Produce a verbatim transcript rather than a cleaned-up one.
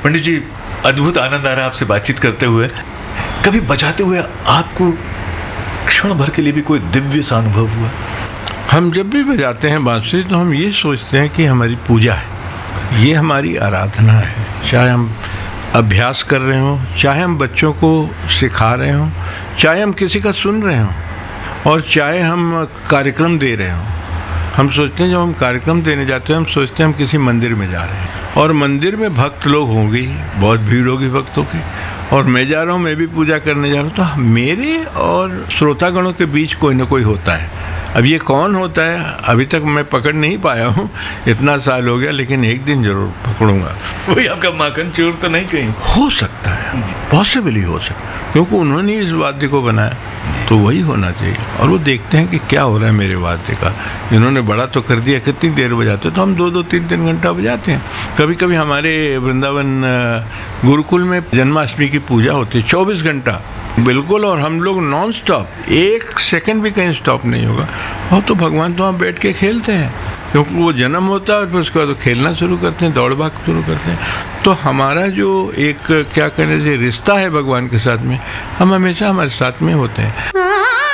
पंडित जी, अद्भुत आनंद आ रहा है आपसे बातचीत करते हुए। कभी बजाते हुए आपको क्षण भर के लिए भी कोई दिव्य सा अनुभव हुआ? हम जब भी बजाते हैं बांसुरी तो हम ये सोचते हैं कि हमारी पूजा है, ये हमारी आराधना है। चाहे हम अभ्यास कर रहे हों, चाहे हम बच्चों को सिखा रहे हों, चाहे हम किसी का सुन रहे हों, और चाहे हम कार्यक्रम दे रहे हों। हम सोचते हैं जब हम कार्यक्रम देने जाते हैं हम सोचते हैं हम किसी मंदिर में जा रहे हैं, और मंदिर में भक्त लोग होंगे, बहुत भीड़ होगी भक्तों की, और मैं जा रहा हूँ, मैं भी पूजा करने जा रहा हूँ। तो मेरे और श्रोतागणों के बीच कोई ना कोई होता है। अब ये कौन होता है अभी तक मैं पकड़ नहीं पाया हूँ, इतना साल हो गया, लेकिन एक दिन जरूर पकड़ूंगा। वही आपका माखन चोर तो नहीं कहीं? हो सकता है, पॉसिबली हो सकता है, क्योंकि उन्होंने इस वाद्य को बनाया तो वही होना चाहिए। और वो देखते हैं कि क्या हो रहा है मेरे वाद्य का। इन्होंने बड़ा तो कर दिया, कितनी देर बजाते, तो हम दो दो तीन तीन घंटा बजाते हैं। कभी कभी हमारे वृंदावन गुरुकुल में जन्माष्टमी की पूजा होती है चौबीस घंटा बिल्कुल, और हम लोग नॉन स्टॉप, एक सेकंड भी कहीं स्टॉप नहीं होगा। और तो भगवान तो वहाँ बैठ के खेलते हैं, क्योंकि वो जन्म होता है और फिर उसके बाद खेलना शुरू करते हैं, दौड़ भाग शुरू करते हैं। तो हमारा जो एक क्या कहने से रिश्ता है भगवान के साथ में, हम हमेशा हमारे साथ में होते हैं।